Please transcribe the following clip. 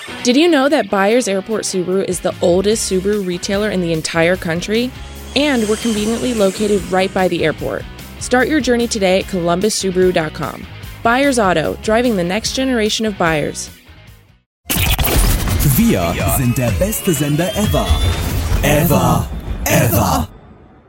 Did you know that Byers Airport Subaru is the oldest Subaru retailer in the entire country? And we're conveniently located right by the airport. Start your journey today at columbussubaru.com. Byers Auto, driving the next generation of buyers. Wir sind der beste Sender ever. Ever.